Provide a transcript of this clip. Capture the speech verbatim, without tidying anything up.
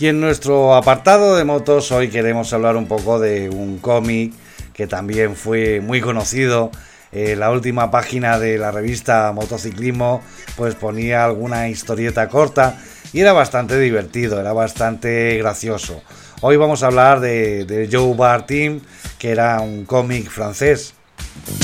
Y en nuestro apartado de motos hoy queremos hablar un poco de un cómic que también fue muy conocido. Eh, la última página de la revista Motociclismo pues ponía alguna historieta corta y era bastante divertido, era bastante gracioso. Hoy vamos a hablar de, de Joe Bar Team, que era un cómic francés.